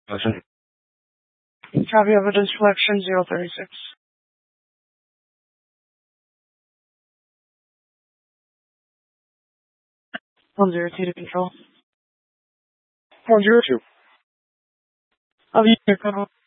Listen. Copy evidence collection 036. 102 to control. 102. I'll be here, Colonel.